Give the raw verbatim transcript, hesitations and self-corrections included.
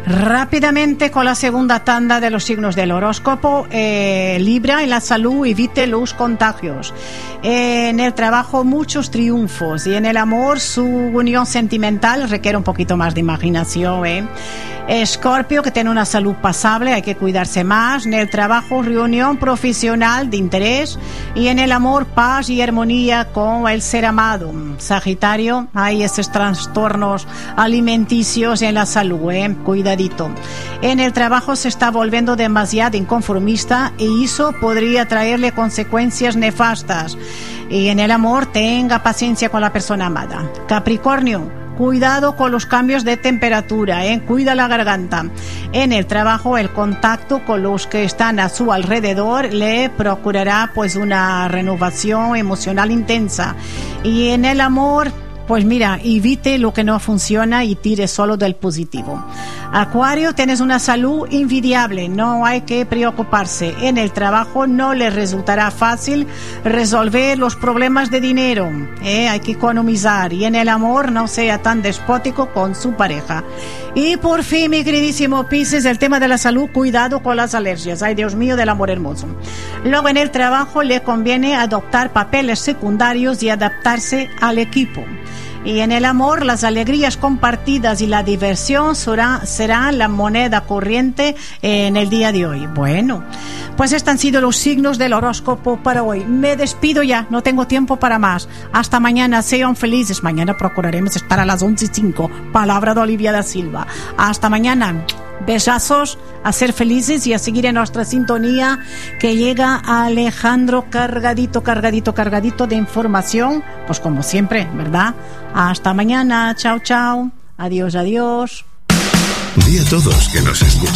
Rápidamente con la segunda tanda de los signos del horóscopo. eh, Libra, en la salud evite los contagios. Eh, en el trabajo muchos triunfos, y en el amor su unión sentimental requiere un poquito más de imaginación. ¿eh? Escorpio, que tiene una salud pasable, hay que cuidarse más. En el trabajo reunión profesional de interés, y en el amor paz y armonía con el ser amado. Sagitario, hay esos trastornos alimenticios en la salud, ¿eh? Cuidadito. En el trabajo se está volviendo demasiado inconformista y eso podría traerle consecuencias nefastas. Y en el amor, tenga paciencia con la persona amada. Capricornio, cuidado con los cambios de temperatura, ¿eh? Cuida la garganta. En el trabajo, el contacto con los que están a su alrededor le procurará pues una renovación emocional intensa. Y en el amor, pues mira, evite lo que no funciona y tire solo del positivo. Acuario, tienes una salud envidiable, no hay que preocuparse. En el trabajo no le resultará fácil resolver los problemas de dinero, ¿eh? Hay que economizar. Y en el amor, no sea tan despótico con su pareja. Y por fin, mi queridísimo Piscis, el tema de la salud, cuidado con las alergias. Ay, Dios mío, del amor hermoso. Luego, en el trabajo le conviene adoptar papeles secundarios y adaptarse al equipo. Y en el amor, las alegrías compartidas y la diversión será, será la moneda corriente en el día de hoy. Bueno, pues estos han sido los signos del horóscopo para hoy. Me despido ya, no tengo tiempo para más. Hasta mañana, sean felices. Mañana procuraremos estar a las once y cinco. Palabra de Olivia da Silva. Hasta mañana. Besazos, a ser felices y a seguir en nuestra sintonía, que llega Alejandro cargadito, cargadito, cargadito de información, pues como siempre, ¿verdad? Hasta mañana, chao, chao, adiós, adiós. Di a todos que nos escuchan.